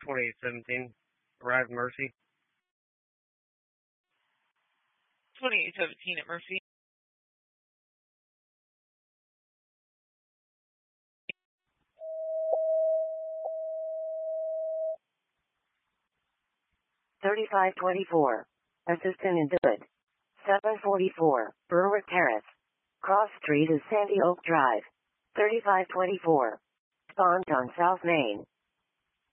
2817. Arrived Mercy. 2817 at Mercy. $35.24. Assistant in Good. 744. Berwick Terrace. Cross Street is Sandy Oak Drive. $35.24. Spawned on South Main.